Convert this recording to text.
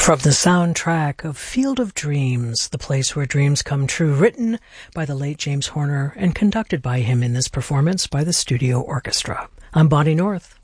From the soundtrack of Field of Dreams, The Place Where Dreams Come True, written by the late James Horner and conducted by him in this performance by the Studio Orchestra. I'm Bonnie North.